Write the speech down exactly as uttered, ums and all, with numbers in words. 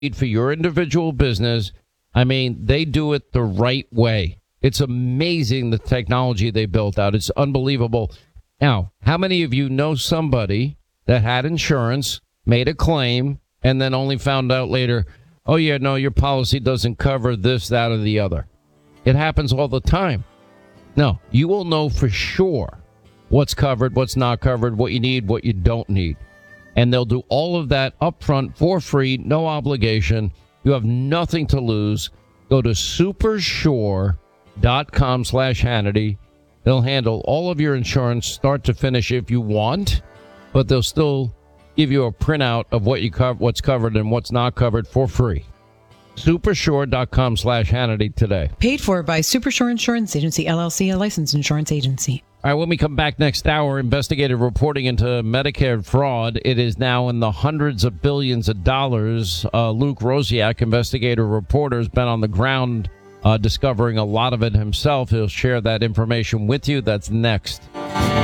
need for your individual business. I mean, they do it the right way. It's amazing the technology they built out. It's unbelievable. Now, how many of you know somebody that had insurance, made a claim, and then only found out later, oh, yeah, no, your policy doesn't cover this, that, or the other? It happens all the time. No, you will know for sure what's covered, what's not covered, what you need, what you don't need. And they'll do all of that up front for free, no obligation. You have nothing to lose. Go to supersure dot com slash Hannity. They'll handle all of your insurance start to finish if you want, but they'll still give you a printout of what you cover, what's covered and what's not covered for free. supersure dot com slash Hannity today. Paid for by Supershore Insurance Agency, L L C, a licensed insurance agency. All right, when we come back next hour, investigative reporting into Medicare fraud. It is now in the hundreds of billions of dollars. Uh, Luke Rosiak, investigative reporter, has been on the ground uh, discovering a lot of it himself. He'll share that information with you. That's next.